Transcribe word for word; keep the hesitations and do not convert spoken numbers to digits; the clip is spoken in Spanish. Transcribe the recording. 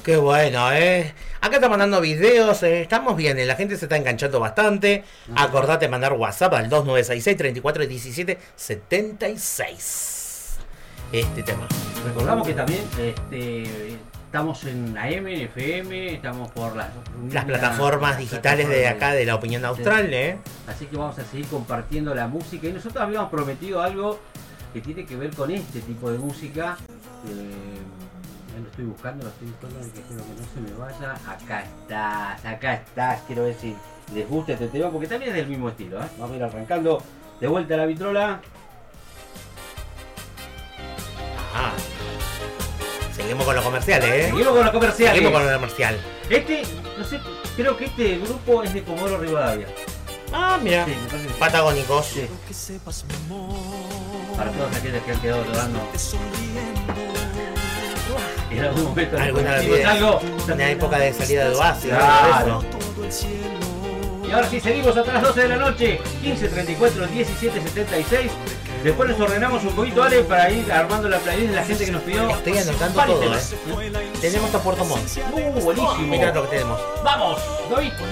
Qué bueno, ¿eh? Acá está mandando videos, eh, estamos bien, eh, la gente se está enganchando bastante. Uh-huh. Acordate mandar WhatsApp al dos nueve seis seis, treinta y cuatro diecisiete setenta y seis. Este tema. Recordamos que también este, estamos en A M, en F M, estamos por las, las plataformas las digitales plataformas de acá, de la opinión austral, de, ¿eh? Así que vamos a seguir compartiendo la música. Y nosotros habíamos prometido algo que tiene que ver con este tipo de música. Eh, lo estoy buscando, lo estoy buscando, que quiero que no se me vaya. Acá estás, acá estás, quiero ver si les gusta este tema, porque también es del mismo estilo, ¿eh? Vamos a ir arrancando de vuelta a la vitrola. Ah. Seguimos con los comerciales, ¿eh? Seguimos con los comerciales. Seguimos con los comercial. Este, no sé, creo que este grupo es de Comodoro Rivadavia. Ah, mira. Sí, patagónicos. Sí. Para todos aquellos que han quedado llorando. En algún momento. Alguna vez. Algo. Una época de salida de Oasis. Claro. Y ahora sí, seguimos hasta las doce de la noche. quince, treinta y cuatro, diecisiete, setenta y seis. Después nos ordenamos un poquito, Ale, para ir armando la playlist de la gente que nos pidió. Estoy anotando todo, ¿eh? Tenemos a Puerto Montt. Uh, buenísimo. Mirá lo que tenemos. ¡Vamos! ¡David!